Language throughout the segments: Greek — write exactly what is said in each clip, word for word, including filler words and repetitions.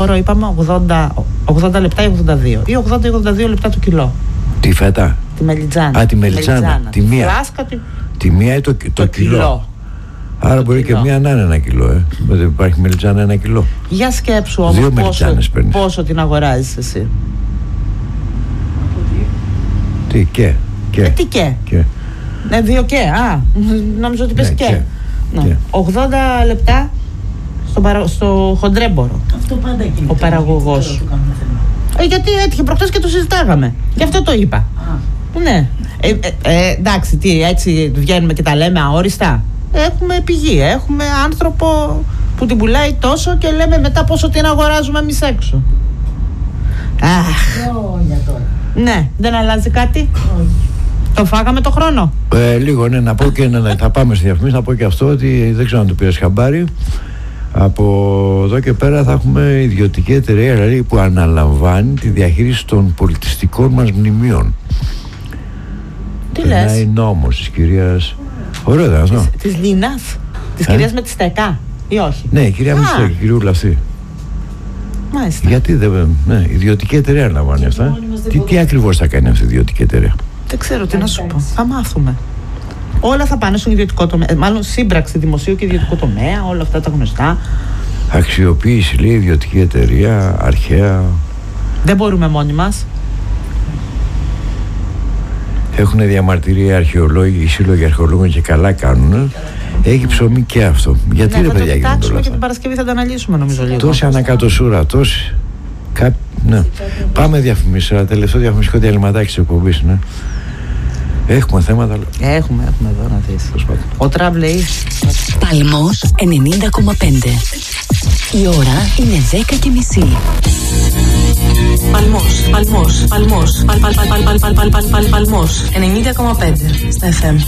Τώρα είπαμε ογδόντα, ογδόντα λεπτά ή ογδόντα δύο ή ογδόντα ή ογδόντα δύο λεπτά το κιλό. Τη φέτα. Τη μελιτζάνα. Α, τη μελιτζάνα. Τη μία. Φλάσκα, τη... τη μία ή το, το, το κιλό. κιλό. Άρα το μπορεί κιλό. Και μία να είναι ένα κιλό, ε. Δεν υπάρχει μελιτζάνα ένα κιλό. Για σκέψου όμως πόσο, πόσο την αγοράζεις εσύ. Τι και. και. Ε, τι και. και. Ναι, δύο και. Α, νόμιζα ότι πες ναι, και. και. Ναι. και. ογδόντα λεπτά στο, παρα... στο χοντρέμπορο. Αυτό πάντα εκεί. Ο παραγωγός. Ε, γιατί έτυχε προχτές και το συζητάγαμε. Γι' αυτό το είπα. Α. Ναι. Ε, ε, ε, εντάξει, τι, έτσι βγαίνουμε και τα λέμε αόριστα. Έχουμε πηγή, έχουμε άνθρωπο που την πουλάει τόσο και λέμε μετά πόσο την αγοράζουμε εμείς έξω. Αχ. Ναι, δεν αλλάζει κάτι. Όχι. Το φάγαμε το χρόνο. Ε, λίγο, ναι, να πω και να, θα πάμε στη διαφήμιση, να πω και αυτό ότι δεν ξέρω αν το πήρες χαμπάρι. Από εδώ και πέρα θα έχουμε ιδιωτική εταιρεία δηλαδή, που αναλαμβάνει τη διαχείριση των πολιτιστικών μας μνημείων. Τι λες? Περνάει νόμος της κυρίας. Ωραίο ήταν αυτό. Της Λίνας. Της ε? κυρίας με τη στεκά ή όχι? Ναι, η κυρία με τη στεκά, η κυρία αυτή. Μάλιστα. Γιατί δεν. Ναι, ιδιωτική εταιρεία αναλαμβάνει αυτά. Τι, τι ακριβώς θα κάνει αυτή η ιδιωτική εταιρεία? Δεν ξέρω τι να σου πω. Θα μάθουμε. Όλα θα πάνε στον ιδιωτικό τομέα. Μάλλον σύμπραξη δημοσίου και ιδιωτικού τομέα, όλα αυτά τα γνωστά. Αξιοποίηση, λέει, ιδιωτική εταιρεία, αρχαία. Δεν μπορούμε μόνοι μας. Έχουν διαμαρτυρία αρχαιολόγοι, οι σύλλογοι αρχαιολόγων και καλά κάνουν. Έχει ψωμί και αυτό. Γιατί ναι, ρε παιδιά γίνονται όλα αυτά? Θα το κοιτάξουμε και την Παρασκευή θα τα αναλύσουμε νομίζω λίγο. Τόση ανακατοσούρα, τόση. Κα... Ναι. Πάμε διαφημίσεις, ένα τελευταίο διαφημιστικό διαλυματάκι της εκπομπής, ναι. Έχουμε θέματα. Έχουμε, έχουμε εδώ να δεις. Ο Τραμπ λέει Παλμός ενενήντα κόμμα πέντε. Η ώρα είναι δέκα και μισή. Παλμός, Παλμός, Παλμός, παλ, παλ, παλ, παλ, παλ, παλ, παλ, παλ, Παλμός ενενήντα κόμμα πέντε στα εφ εμ.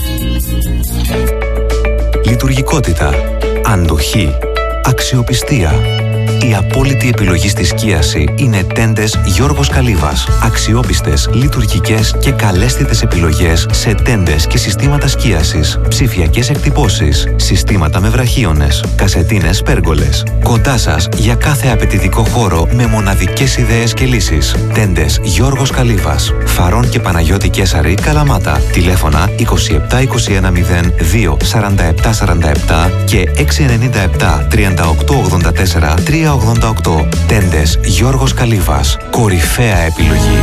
Λειτουργικότητα, αντοχή, αξιοπιστία. Η απόλυτη επιλογή στη σκίαση είναι τέντες Γιώργος Καλύβας. Αξιόπιστες, λειτουργικές και καλέσθητες επιλογές σε τέντες και συστήματα σκίασης, ψηφιακές εκτυπώσεις, συστήματα με βραχίονες, κασετίνες πέργολες. Κοντά σας για κάθε απαιτητικό χώρο με μοναδικές ιδέες και λύσεις. Τέντες Γιώργος Καλύβας. Φαρών και Παναγιώτη Κέσαρη, Καλαμάτα. Τηλέφωνα είκοσι επτά είκοσι ένα μηδέν δύο σαράντα επτά σαράντα επτά και έξι εννιά επτά τριάντα οκτώ ογδόντα τέσσερα τρία ογδόντα οκτώ. Τέντες Γιώργος Καλύβας. Κορυφαία επιλογή.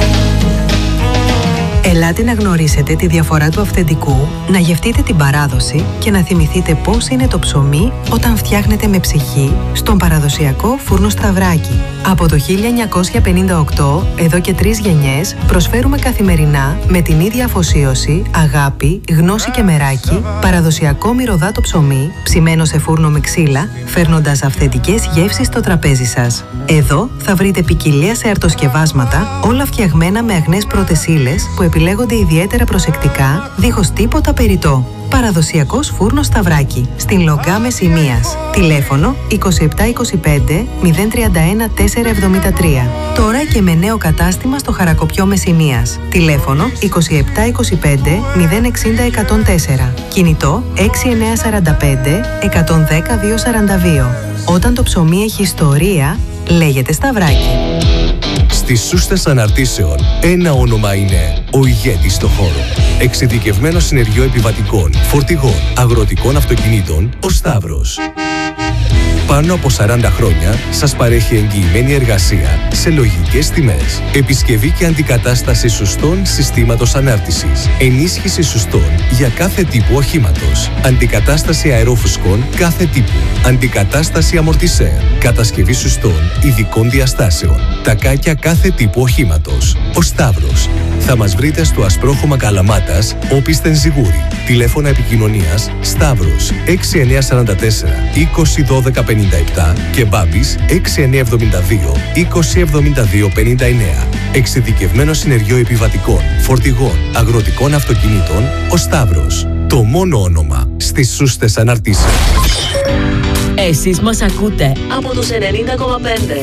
Ελάτε να γνωρίσετε τη διαφορά του αυθεντικού, να γευτείτε την παράδοση και να θυμηθείτε πώς είναι το ψωμί όταν φτιάχνετε με ψυχή στον παραδοσιακό φούρνο Σταυράκι. Από το χίλια εννιακόσια πενήντα οκτώ, εδώ και τρεις γενιές, προσφέρουμε καθημερινά με την ίδια αφοσίωση, αγάπη, γνώση και μεράκι, παραδοσιακό μυρωδάτο ψωμί, ψημένο σε φούρνο με ξύλα, φέρνοντας αυθεντικές γεύσεις στο τραπέζι σας. Εδώ θα βρείτε ποικιλία σε αρτοσκευάσματα, όλα φτιαγμένα με αγνές πρώτες ύλες που επιλέγονται ιδιαίτερα προσεκτικά, δίχως τίποτα περιττό. Παραδοσιακός φούρνος Σταυράκι, στην Λογκά Μεσημείας. Τηλέφωνο είκοσι επτά είκοσι πέντε μηδέν τριάντα ένα τετρακόσια εβδομήντα τρία. Τώρα και με νέο κατάστημα στο Χαρακοπιό Μεσημείας. Τηλέφωνο είκοσι επτά είκοσι πέντε μηδέν εξήντα εκατόν τέσσερα. Κινητό έξι εννιά τέσσερα πέντε εκατόν δέκα διακόσια σαράντα δύο. Όταν το ψωμί έχει ιστορία, λέγεται Σταυράκι. Στις σούστες αναρτήσεων, ένα όνομα είναι ο ηγέτης στο χώρο. Εξειδικευμένο συνεργείο επιβατικών, φορτηγών, αγροτικών αυτοκινήτων, ο Σταύρος. Πάνω από σαράντα χρόνια σας παρέχει εγγυημένη εργασία σε λογικές τιμές. Επισκευή και αντικατάσταση σουστών συστήματος ανάρτησης. Ενίσχυση σουστών για κάθε τύπο οχήματος. Αντικατάσταση αερόφουσκων κάθε τύπου. Αντικατάσταση αμορτισέρ. Κατασκευή σουστών ειδικών διαστάσεων. Τακάκια κάθε τύπου οχήματος. Ο Σταύρος. Θα μας βρείτε στο Ασπρόχωμα Καλαμάτας, Όπισθεν Ζιγούρι. Τηλέφωνα επικοινωνίας Σταύρος έξι εννιά τέσσερα τέσσερα είκοσι δώδεκα πενήντα επτά και Μπάμπης έξι εννιά εβδομήντα δύο είκοσι εβδομήντα δύο πενήντα εννέα. Εξειδικευμένο συνεργείο επιβατικών, φορτηγών, αγροτικών αυτοκινήτων, ο Σταύρος. Το μόνο όνομα στις σούστες αναρτήσεις. Εσείς μας ακούτε από τους ενενήντα κόμμα πέντε.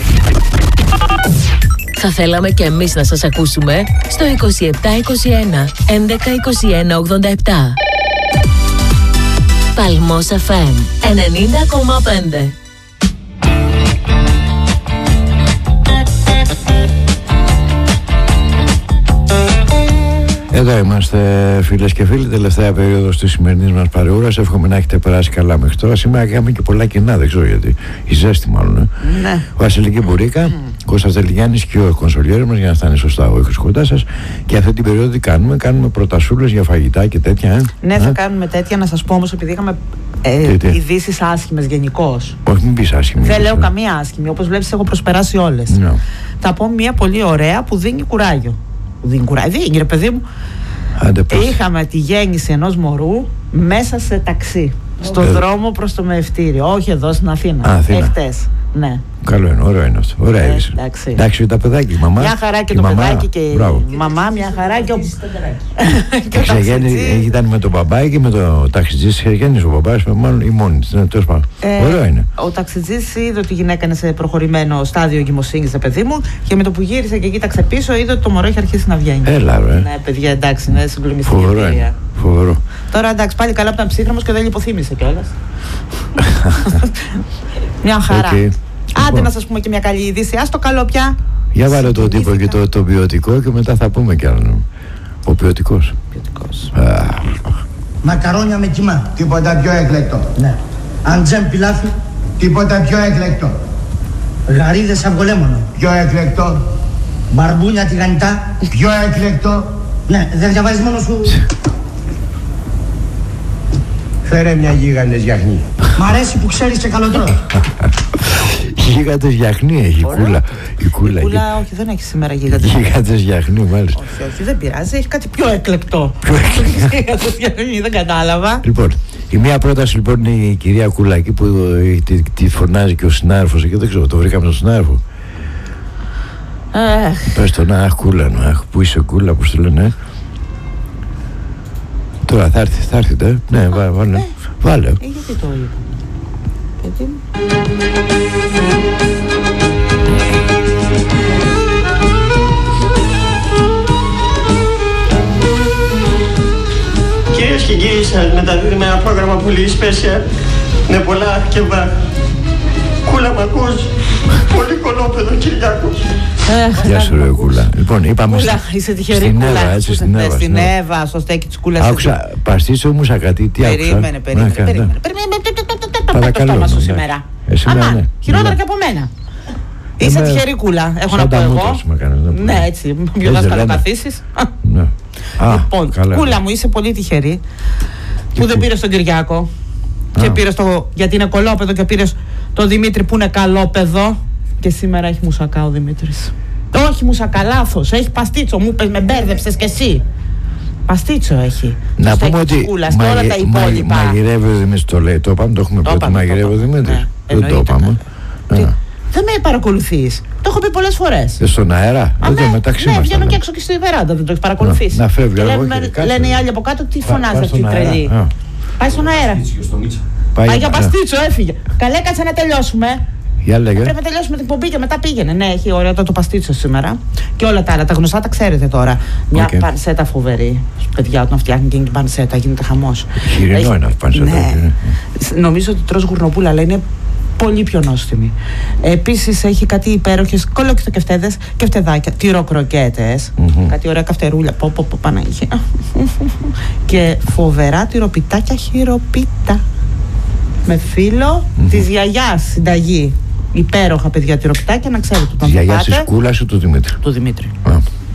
Θα θέλαμε και εμείς να σας ακούσουμε στο είκοσι επτά είκοσι ένα έντεκα είκοσι ένα ογδόντα επτά. Παλμός εφ εμ ενενήντα κόμμα πέντε. Εδώ είμαστε, φίλες και φίλοι, τελευταία περίοδος της σημερινής μας παρεούρας. Εύχομαι να έχετε περάσει καλά μέχρι τώρα. Σήμερα είχαμε και πολλά κοινά, δεν ξέρω γιατί. Η ζέστη μάλλον. Ε. Ναι. Βασιλική Μπουρίκα, mm. Κώστας Δελιγιάννης και ο κονσολιέρος μας, για να φτάνει σωστά ο ήχος κοντά σας. Και αυτή την περίοδο τι κάνουμε, κάνουμε προτασούλες για φαγητά και τέτοια. Ε. Ναι, ε. θα κάνουμε τέτοια. Να σας πω όμως, επειδή είχαμε ε, ειδήσεις άσχημες γενικώς. Όχι, μην πεις άσχημη. Δεν λέω καμία άσχημη. Όπως βλέπεις, έχω προσπεράσει όλες. No. Θα πω μια πολύ ωραία που δίνει κουράγιο. Δίνει κουράγιο, δίνει, ρε παιδί μου. Άντε, είχαμε τη γέννηση ενός μωρού μέσα σε ταξί. Στο ε, δρόμο προς το μεευτήριο. Όχι εδώ στην Αθήνα. Α, Αθήνα. Εχτες. Ναι. Καλό είναι, ωραίο είναι αυτό. Ωραία ε, είδηση. Εντάξει. Εντάξει, τα παιδάκια, η μαμά. Μια χαρά και η το μαμά, παιδάκι και η μπράβο. μαμά, μια χαρά και ο. Και ξεγέννη, ήταν με τον μπαμπάι και με το ταξιτζής. Ξεγέννησε ο μπαμπάις, μάλλον η μόνη της. Τέλος πάντων. Ε, ωραίο είναι. Ο ταξιτζής είδε ότι η γυναίκα είναι σε προχωρημένο στάδιο εγκυμοσύνης, ρε παιδί μου, και με το που γύρισε και κοίταξε πίσω, είδε ότι το μωρό έχει αρχίσει να βγαίνει. Έλα, ρε. Ναι, παιδιά, εντάξει, είναι συγκλονιστική Φοβερό εμπειρία. είναι. Φοβερό. Τώρα εντάξει, πάλι καλά που ήταν ψύχρεμος και δεν λιποθύμησε κιόλας. Μια χαρά. Okay. Άντε Λοιπόν. να σας πούμε και μια καλή είδηση. Ας το καλό πια. Για βάλε το τύπο και το, το ποιοτικό και μετά θα πούμε κι άλλο. Ο ποιοτικός. Ποιοτικός. Μακαρόνια με κιμά. Τίποτα πιο εκλεκτό. Ναι. Αντζέμ πιλάφι. Τίποτα πιο εκλεκτό. Γαρίδες αυγολέμονο. Πιο εκλεκτό. Μπαρμπούνια τηγανιτά. Πιο εκλεκτό. Ναι, δεν διαβάζεις μόνο σου. Φέρε μια γίγαντες γιαχνή. Μ' αρέσει που ξέρεις και καλοτρώς. Γίγαντες γιαχνή έχει η κούλα. Η κούλα, Η κούλα, όχι, δεν έχει σήμερα γίγαντες. Γίγαντες γιαχνή, μάλιστα. Όχι, όχι, δεν πειράζει, έχει κάτι πιο εκλεκτό. Πιο εκλεκτό. Γίγαντες γιαχνή, δεν κατάλαβα. Λοιπόν, η μία πρόταση λοιπόν είναι η κυρία Κουλάκη που ε, τη, τη φωνάζει και ο συνάδελφος εκεί, δεν ξέρω, το βρήκαμε στον συνάδελφο. Αχ. Πες το να, αχ κούλα, να, αχ, που είσαι κούλα, πώς το λένε. Τώρα θα έρθει, θα έρθει, ε. Ναι, βά, βάλε. Ε, βάλε. Ε, γιατί το είπα. Γιατί μου. Κυρίες και κύριοι, σας μεταδίδουμε ένα πρόγραμμα πολύ special με πολλά και βά. Κούλα μ' ακούς, πολύ κολόπεδο Κυριάκος. Γεια σου ρε κούλα. Λοιπόν, είπαμε Κούλα, είσαι τυχερή στην κούλα. Εύα, έτσι, στην Εύα. Στην Εύα, στο στέκι της κούλας. Άκουσα, παστίτσιο μουσακατή, τι άκουσα. Περίμενε, περίμενε, περίμενε. Παρακαλώ. Το σου σήμερα. Αμά, χειρότερα και από μένα. Είσαι τυχερή κούλα, έχω να πω εγώ. Ναι, έτσι, πιο δάσκαλο καθίσεις. Λοιπόν, κούλα μου, είσαι πολύ τυχερή που δεν πήρες τον Κυριάκο και πήρες το, γιατί είναι κολόπεδο, και πήρες τον Δημήτρη που είναι καλόπεδο, και σήμερα έχει μουσακά ο Δημήτρης. Όχι μουσακά, λάθος, έχει παστίτσο, μου πες, με μπέρδεψες κι εσύ. Παστίτσο έχει. Να πούμε ότι κούλας, και όλα τα υπόλοιπα. μαγειρεύει ο Δημήτρης, το λέει, το είπαμε, το έχουμε πει ότι μαγειρεύει ο Δημήτρης. Δεν το είπαμε. Δεν με παρακολουθείς. Το έχω πει πολλές φορές. Στον αέρα, εδώ μεταξύ μας. Ναι, βγαίνω και έξω και στη βεράντα, δεν το έχει παρακολουθήσει. Να φεύγει, λένε οι άλλοι από κάτω, τι φωνάζει αυτή η τρελή. Πάει στον αέρα. Πάει για παστίτσο, έφυγε. Καλέ, κάτσε να τελειώσουμε. Για λέγε. Πρέπει να τελειώσουμε την εκπομπή και μετά πήγαινε. Ναι, έχει ωραίο το παστίτσο σήμερα. Και όλα τα άλλα, τα γνωστά τα ξέρετε τώρα. Μια okay. πανσέτα φοβερή. Παιδιά, όταν φτιάχνει και την πανσέτα, γίνεται χαμός. Χοιρινό έχει... είναι αυτή η πανσέτα. Ναι. Νομίζω ότι τρως γουρνοπούλα, αλλά είναι πολύ πιο νόστιμη. Επίσης έχει κάτι υπέροχες κολοκυθοκευτέδες και φτεδάκια, τυροκροκέτες, mm-hmm. κάτι ωραία καυτερούλια, πω πω πω Παναγία. Και φοβερά τυροπιτάκια χειροπίτα. Με φίλο mm-hmm. της γιαγιάς συνταγή. Υπέροχα παιδιά τυροπιτάκια, να ξέρετε τον γιαγιά της Κούλας ή του Δημήτρη? Του Δημήτρη. Α.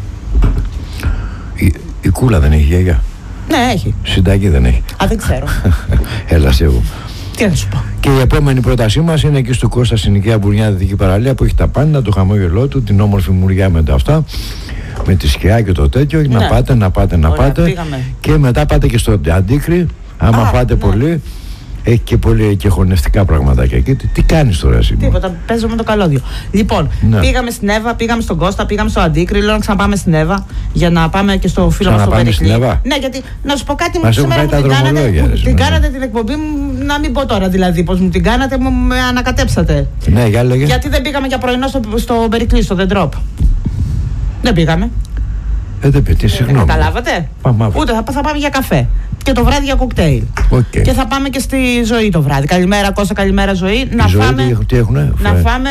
Η, η Κούλα δεν έχει γιαγιά? Ναι, έχει. Συνταγή δεν έχει. Α, δεν ξέρω. Έλα σε εγώ. Τι να σου πω. Και η επόμενη πρότασή μας είναι εκεί στο Κώστα συνοικία Μπουρνιά Δυτική Παραλία, που έχει τα πάντα, το χαμόγελό του, την όμορφη μουριά με τα αυτά, με τη σκιά και το τέτοιο. Ναι. Να πάτε, να πάτε, να Ωραία, πάτε. Πήγαμε. Και μετά πάτε και στο Αντίκρι. Άμα Α, φάτε ναι. πολύ, έχει και πολύ και χωνευτικά πραγματάκια εκεί. Τι, τι κάνεις τώρα εσύ? Τίποτα, παίζω με το καλώδιο. Λοιπόν, ναι. πήγαμε στην Εύα, πήγαμε στον Κώστα, πήγαμε στο Αντίκρι. Λέω να ξαναπάμε στην Εύα για να πάμε και στο φίλο μας στο Περικλή. Ναι, γιατί να σου πω κάτι, μου σήμερα μου την κάνατε, μου, την κάνατε την εκπομπή μου, να μην πω τώρα δηλαδή πώς μου την κάνατε, μου με ανακατέψατε. Ναι, για λέγε. Γιατί δεν πήγαμε για πρωινό στο, στο Περικλή, στο The Drop. Δεν πήγαμε. Ε, δεν πει, συγγνώμη. Καταλάβατε. Πάμε, Ούτε θα, θα πάμε για καφέ. Και το βράδυ για κοκτέιλ. Okay. Και θα πάμε και στη Ζωή το βράδυ. Καλημέρα Κώστα, καλημέρα Ζωή. Η να ζωή, φάμε, τι έχουνε, να φάμε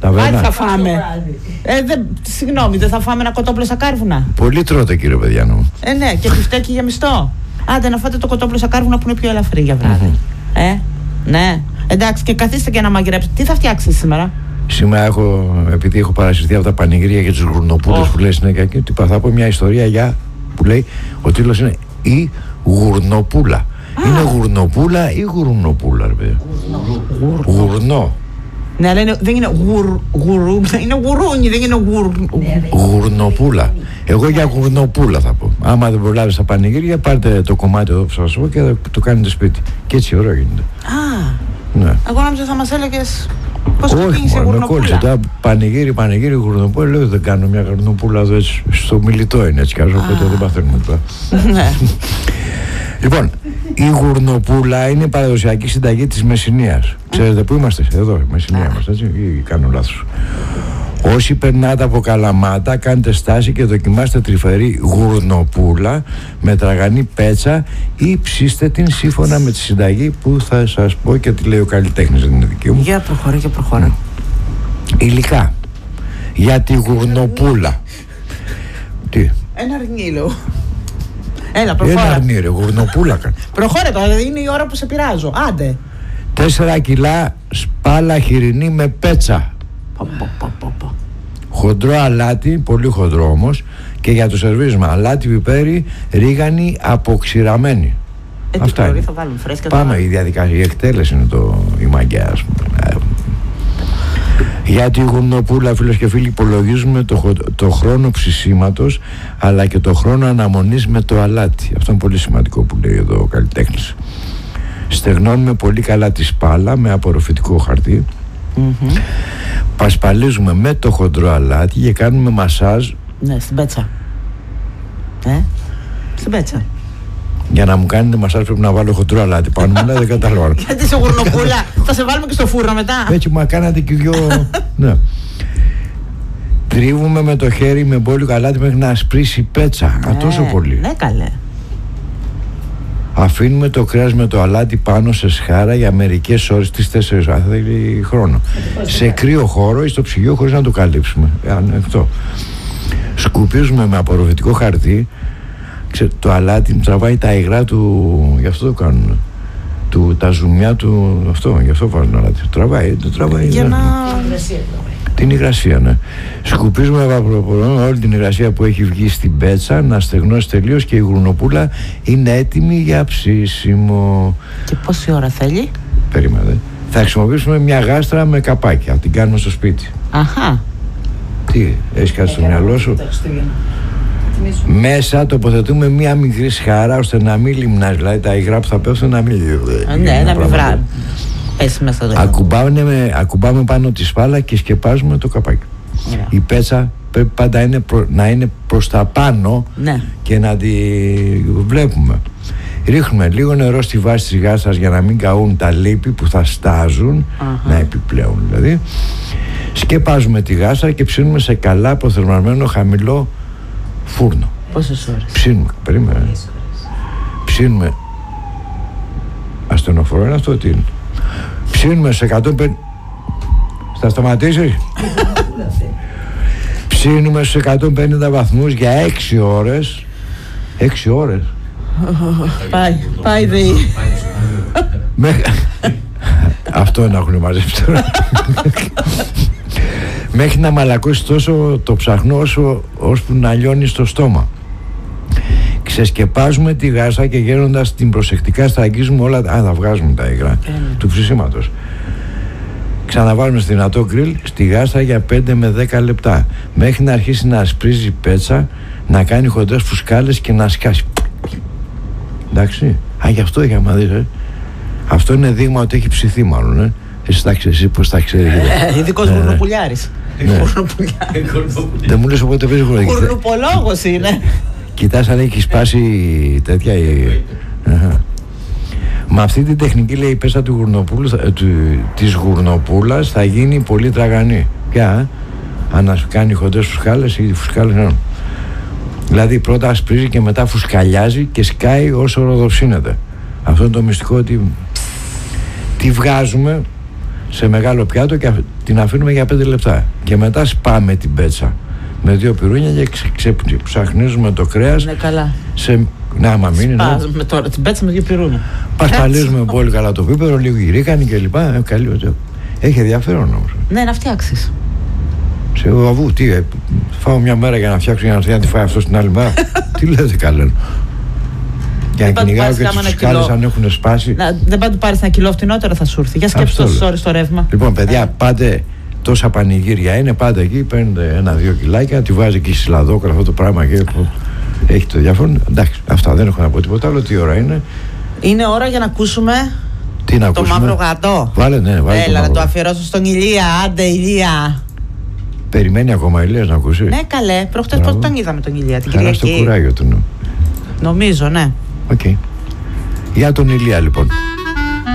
Ταβέρνα. Πάλι θα φάμε. Ε, δε, συγγνώμη, δεν θα φάμε ένα κοτόπουλο στα κάρβουνα? Πολύ τρώτε, κύριε Παιδιανού. Ε, ναι, και μπιφτέκι για μισθό. Άντε να φάτε το κοτόπουλο στα κάρβουνα που είναι πιο ελαφρύ για βράδυ. Mm-hmm. Ε, ναι. Εντάξει, και καθίστε και να μαγειρέψετε. Τι θα φτιάξετε σήμερα? Σήμερα έχω, επειδή έχω παρασυρθεί από τα πανηγύρια για τους γουρνοπούλες oh. που λέει συνέχεια και τι θα πω μια ιστορία για, που λέει, ο τίτλος είναι η γουρνοπούλα. Ah. Είναι γουρνοπούλα ή γουρνοπούλα, ρε παιδιά? Γουρνό. Γουρνό. Ναι, αλλά είναι, δεν είναι γουρ, γουρού, είναι γουρούνι, δεν είναι γουρ... Γουρνοπούλα. Εγώ για γουρνοπούλα θα πω. Άμα δεν προλάβεις τα πανηγύρια, πάρτε το κομμάτι εδώ που σας πω και το κάνετε σπίτι. Και έτσι ωραίο γίνεται. Α, ναι. Εγώ νόμιζα θα μας έλεγες πώς ξεκίνησε η γουρνοπούλα. Με κόλλησε τώρα πανηγύρι, πανηγύρι, γουρνοπούλα. Λέω δεν κάνω μια γουρνοπούλα εδώ έτσι. Στο μιλητό είναι έτσι κάτω, οπότε δεν παθαίνουμε τώρα. Ναι. Λοιπόν, η γουρνοπούλα είναι η παραδοσιακή συνταγή της Μεσσηνίας. Ξέρετε πού είμαστε? Εδώ, η Μεσσηνία είμαστε, έτσι, ή κάνω λάθος? Όσοι περνάτε από Καλαμάτα, κάντε στάση και δοκιμάστε τρυφερή γουρνοπούλα με τραγανή πέτσα ή ψήστε την σύμφωνα με τη συνταγή που θα σας πω και τι λέει ο καλλιτέχνης, δεν είναι δική μου. Για προχωρά και προχωρά. Υλικά για τη γουρνοπούλα. Τι? Ένα αρνίλο. Έλα, προχώρα. Ένα αρνίλο, γουρνοπούλα κάνει. Προχώρα τώρα, δηλαδή είναι η ώρα που σε πειράζω. Άντε. Τέσσερα κιλά σπάλα χοιρινή με πέτσα. Πο, πο, πο, πο, πο. Χοντρό αλάτι, πολύ χοντρό όμως, και για το σερβίσμα αλάτι, πιπέρι, ρίγανη αποξηραμένη. Ε, αυτά είναι. Θα βάλουμε φρέσκα. Πάμε, η διαδικασία, η εκτέλεση είναι το, η μαγκιά, ας πούμε. Για τη γουρνοπούλα, φίλες και φίλοι, υπολογίζουμε το, το χρόνο ψησίματος αλλά και το χρόνο αναμονής με το αλάτι. Αυτό είναι πολύ σημαντικό που λέει εδώ ο καλλιτέχνης. Στεγνώνουμε πολύ καλά τη σπάλα με απορροφητικό χαρτί. Mm-hmm. Πασπαλίζουμε με το χοντρό αλάτι και κάνουμε μασάζ. Ναι, στην πέτσα. Ε, στην πέτσα. Για να μου κάνετε μασάζ πρέπει να βάλω χοντρό αλάτι πάνω μου, δεν καταλαβαίνω. Γιατί σε γουρνοπούλα, θα σε βάλουμε και στο φούρνο μετά. Έτσι μου κάνατε και δυο. Ναι. Τρίβουμε με το χέρι με μπόλικο αλάτι μέχρι να ασπρίσει πέτσα. Ναι, α, τόσο πολύ. Ναι, καλέ. Αφήνουμε το κρέας με το αλάτι πάνω σε σχάρα για μερικές ώρες, τις τέσσερις ώρες, θα θέλει χρόνο. Σε κρύο χώρο ή στο ψυγείο χωρίς να το καλύψουμε. Ανοιχτό. Σκουπίζουμε με απορροφητικό χαρτί. Ξέρετε, το αλάτι τραβάει τα υγρά του, γι' αυτό το κάνουν. Του, τα ζουμιά του, αυτό, γι' αυτό βάζουν αλάτι. Τραβάει, το τραβάει. Για να... Την υγρασία, ναι. Σκουπίζουμε όλη την υγρασία που έχει βγει στην πέτσα να στεγνώσει τελείως και η γουρνοπούλα είναι έτοιμη για ψήσιμο. Και πόση ώρα θέλει? Περίμενε. Θα χρησιμοποιήσουμε μια γάστρα με καπάκι. Θα την κάνουμε στο σπίτι. Αχα. Τι, έχεις κάτι στο μυαλό σου? Μέσα τοποθετούμε μία μικρή σχάρα ώστε να μην λιμνάζει, δηλαδή τα υγρά που θα πέφτουν να μην... Ναι, να μην βράδυ. Ακουμπάμε, ακουμπάμε πάνω τη σπάλα και σκεπάζουμε το καπάκι. Yeah. Η πέτσα πρέπει πάντα είναι προ, να είναι προς τα πάνω, ναι, και να τη βλέπουμε. Ρίχνουμε λίγο νερό στη βάση της γάστρας για να μην καούν τα λίπη που θα στάζουν, uh-huh, να επιπλέουν δηλαδή. Σκεπάζουμε τη γάστρα και ψήνουμε σε καλά προθερμασμένο χαμηλό φούρνο. Πόσες ώρες? Ψήνουμε, περίμενε. Ψήνουμε. Ασθενοφορό είναι αυτό, τι είναι? Ψήνουμε σε εκατόν πενήντα. Θα σταματήσεις? Ψήνουμε σε εκατόν πενήντα βαθμούς για έξι ώρες. έξι ώρες. Πάει, πάει δεή. Αυτό να έχουν μαζέψει τώρα. Μέχρι να μαλακώσει τόσο το ψαχνό όσο ώσπου να λιώνει στο στόμα. Ξεσκεπάζουμε τη γάστρα και γέροντας την προσεκτικά στραγγίζουμε όλα. Α, θα βγάζουμε τα υγρά mm. του ψησίματος. Ξαναβάλουμε στο δυνατό γκριλ στη γάστρα για πέντε με δέκα λεπτά μέχρι να αρχίσει να ασπρίζει πέτσα, να κάνει χοντρές φουσκάλες και να σκάσει. Εντάξει. Α, γι' αυτό είχε άμα δεις, ε. Αυτό είναι δείγμα ότι έχει ψηθεί μάλλον, ε. Εσύ, τάξη, εσύ πώς τα ξέρεις? Ε, ειδικός ε, γουρνοπουλιάρης. Ναι. Δεν μου λες οπότε παίζει γουρνοπουλιάρης. Γουρνοπολόγος είναι. Κοιτάς αν έχει σπάσει τέτοια. Με αυτή την τεχνική, λέει, η πέστα του γουρνοπούλου, του, της γουρνοπούλας θα γίνει πολύ τραγανή. Πια, αν κάνει χοντρές φουσκάλες ή φουσκάλες, ναι. Δηλαδή πρώτα ασπρίζει και μετά φουσκαλιάζει και σκάει όσο ροδοψύνεται. Αυτό είναι το μυστικό, ότι τη βγάζουμε, σε μεγάλο πιάτο και την αφήνουμε για πέντε λεπτά. Και μετά σπάμε την πέτσα με δύο πυρούνια και ξε, ξε, ψαχνίζουμε το κρέας. Ναι, καλά. Σε, ναι, άμα μείνει. Σπάζουμε τώρα την πέτσα με δύο πυρούνια. Πασπαλίζουμε πολύ καλά το πίπερο, λίγο γυρίκανη κλπ. Ε, έχει ενδιαφέρον όμως. Ναι, να φτιάξεις. Σε αβού, τι, ε, φάω μια μέρα για να φτιάξω για να θέλει να τη φάει αυτό την άλλη μέρα. Τι λέτε καλά. Για να κυνηγάω και τις σκάλες αν έχουν σπάσει. Να, δεν πάτε πάρεις ένα κιλό φτηνότερο, θα σου έρθει. Για σκέψου τόσες ώρες το ρεύμα. Λοιπόν, παιδιά, ε. πάτε τόσα πανηγύρια είναι, πάτε εκεί, παίρνετε ένα-δύο κιλάκια, τη βάζει εκεί στη Λαδόκρα αυτό το πράγμα και έχει το διάφορο. Εντάξει, αυτά δεν έχω να πω τίποτα άλλο. Τι ώρα είναι? Είναι ώρα για να ακούσουμε. Τι να το ακούσουμε? Μαύρο Γατό. Βάλε, ναι, βάλε. Έλα, το να το αφιερώσω στον Ηλία. Άντε, Ηλία. Περιμένει ακόμα Ηλίας να ακούσει? Ναι, καλέ. Προχτές πότε τον είδαμε τον Ηλία, την Κυριακή. Χαρά στο κουράγιο του. Νομίζω, ναι. Οκ. Okay. Για τον Ηλία, λοιπόν.